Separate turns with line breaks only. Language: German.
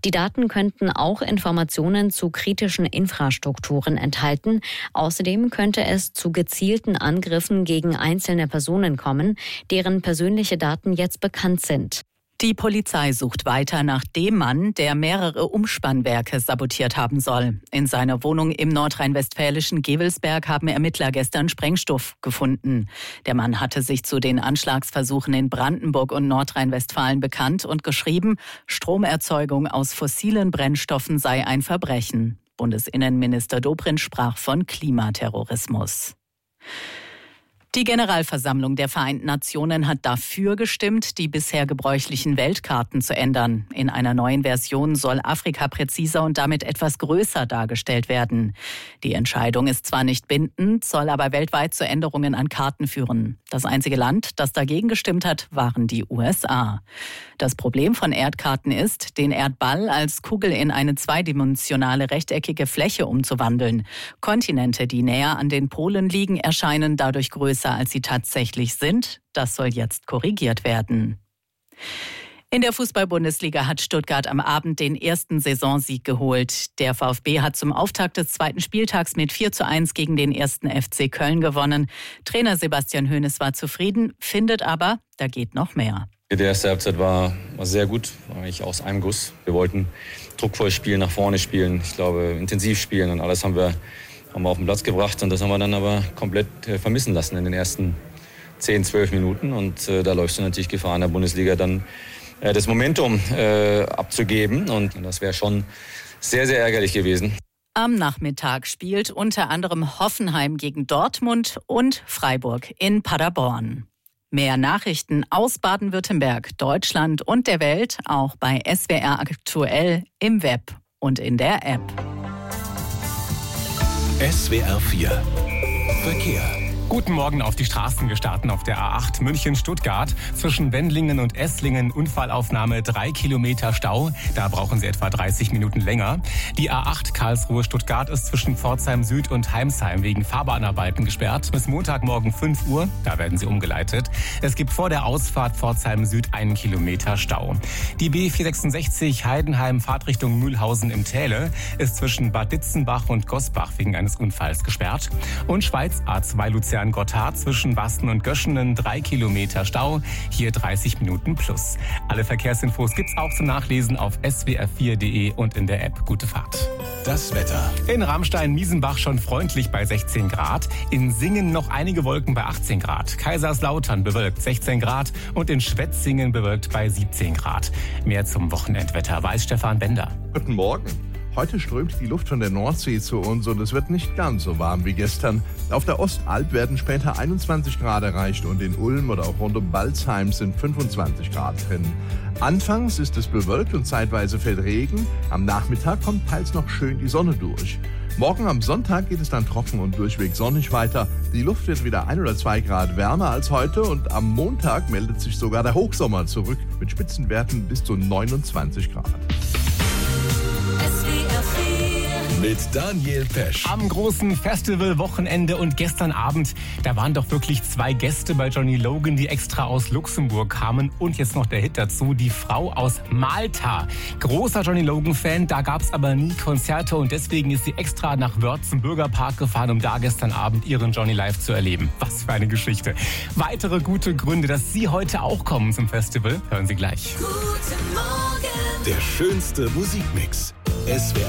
Die Daten könnten auch Informationen zu kritischen Infrastrukturen enthalten. Außerdem könnte es zu gezielten Angriffen gegen einzelne Personen kommen, deren persönliche Daten jetzt bekannt sind.
Die Polizei sucht weiter nach dem Mann, der mehrere Umspannwerke sabotiert haben soll. In seiner Wohnung im nordrhein-westfälischen Gevelsberg haben Ermittler gestern Sprengstoff gefunden. Der Mann hatte sich zu den Anschlagsversuchen in Brandenburg und Nordrhein-Westfalen bekannt und geschrieben, Stromerzeugung aus fossilen Brennstoffen sei ein Verbrechen. Bundesinnenminister Dobrindt sprach von Klimaterrorismus. Die Generalversammlung der Vereinten Nationen hat dafür gestimmt, die bisher gebräuchlichen Weltkarten zu ändern. In einer neuen Version soll Afrika präziser und damit etwas größer dargestellt werden. Die Entscheidung ist zwar nicht bindend, soll aber weltweit zu Änderungen an Karten führen. Das einzige Land, das dagegen gestimmt hat, waren die USA. Das Problem von Erdkarten ist, den Erdball als Kugel in eine zweidimensionale rechteckige Fläche umzuwandeln. Kontinente, die näher an den Polen liegen, erscheinen dadurch größer, als sie tatsächlich sind. Das soll jetzt korrigiert werden. In der Fußball-Bundesliga hat Stuttgart am Abend den ersten Saisonsieg geholt. Der VfB hat zum Auftakt des zweiten Spieltags mit 4:1 gegen den 1. FC Köln gewonnen. Trainer Sebastian Hoeneß war zufrieden, findet aber, da geht noch mehr.
Die erste Halbzeit war sehr gut, war eigentlich aus einem Guss. Wir wollten druckvoll spielen, nach vorne spielen, ich glaube intensiv spielen und alles haben wir auf den Platz gebracht und das haben wir dann aber komplett vermissen lassen in den ersten 10, 12 Minuten. Und da läufst du natürlich Gefahr in der Bundesliga dann das Momentum abzugeben und das wäre schon sehr, sehr ärgerlich gewesen.
Am Nachmittag spielt unter anderem Hoffenheim gegen Dortmund und Freiburg in Paderborn. Mehr Nachrichten aus Baden-Württemberg, Deutschland und der Welt auch bei SWR aktuell im Web und in der App.
SWR 4 Verkehr.
Guten Morgen. Auf die Straßen gestartet auf der A8 München-Stuttgart. Zwischen Wendlingen und Esslingen Unfallaufnahme 3 Kilometer Stau. Da brauchen Sie etwa 30 Minuten länger. Die A8 Karlsruhe-Stuttgart ist zwischen Pforzheim Süd und Heimsheim wegen Fahrbahnarbeiten gesperrt. Bis Montagmorgen 5 Uhr, da werden Sie umgeleitet. Es gibt vor der Ausfahrt Pforzheim Süd 1 Kilometer Stau. Die B466 Heidenheim Fahrtrichtung Mühlhausen im Täle ist zwischen Bad Ditzenbach und Gosbach wegen eines Unfalls gesperrt. Und Schweiz A2 Luzern-Gotthard zwischen Basten und Göschenen 3 Kilometer Stau, hier 30 Minuten plus. Alle Verkehrsinfos gibt's auch zum Nachlesen auf swr4.de und in der App. Gute Fahrt.
Das Wetter.
In Ramstein-Miesenbach schon freundlich bei 16 Grad. In Singen noch einige Wolken bei 18 Grad. Kaiserslautern bewölkt 16 Grad und in Schwetzingen bewölkt bei 17 Grad. Mehr zum Wochenendwetter weiß Stefan Bender.
Guten Morgen. Heute strömt die Luft von der Nordsee zu uns und es wird nicht ganz so warm wie gestern. Auf der Ostalb werden später 21 Grad erreicht und in Ulm oder auch rund um Balzheim sind 25 Grad drin. Anfangs ist es bewölkt und zeitweise fällt Regen. Am Nachmittag kommt teils noch schön die Sonne durch. Morgen am Sonntag geht es dann trocken und durchweg sonnig weiter. Die Luft wird wieder 1 oder 2 Grad wärmer als heute und am Montag meldet sich sogar der Hochsommer zurück mit Spitzenwerten bis zu 29 Grad.
Mit Daniel Pesch.
Am großen Festivalwochenende und gestern Abend, da waren doch wirklich 2 Gäste bei Johnny Logan, die extra aus Luxemburg kamen. Und jetzt noch der Hit dazu, die Frau aus Malta. Großer Johnny Logan-Fan, da gab es aber nie Konzerte und deswegen ist sie extra nach Wörth zum Bürgerpark gefahren, um da gestern Abend ihren Johnny live zu erleben. Was für eine Geschichte. Weitere gute Gründe, dass Sie heute auch kommen zum Festival, hören Sie gleich.
Der schönste Musikmix. SWR